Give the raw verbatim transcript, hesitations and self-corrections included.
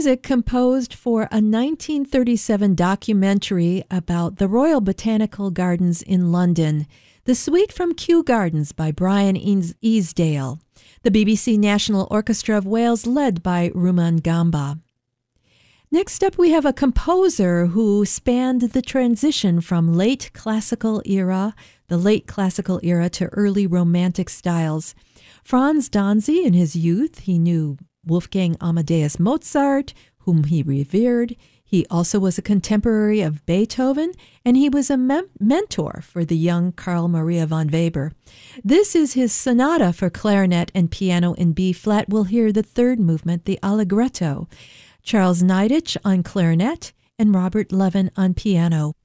music composed for a nineteen thirty-seven documentary about the Royal Botanical Gardens in London, The Suite from Kew Gardens by Brian Easdale, the B B C National Orchestra of Wales led by Ruman Gamba. Next up, we have a composer who spanned the transition from late classical era, the late classical era to early romantic styles. Franz Danzi, in his youth, he knew Wolfgang Amadeus Mozart, whom he revered. He also was a contemporary of Beethoven, and he was a mem- mentor for the young Carl Maria von Weber. This is his sonata for clarinet and piano in B-flat. We'll hear the third movement, the Allegretto. Charles Neidich on clarinet and Robert Levin on piano.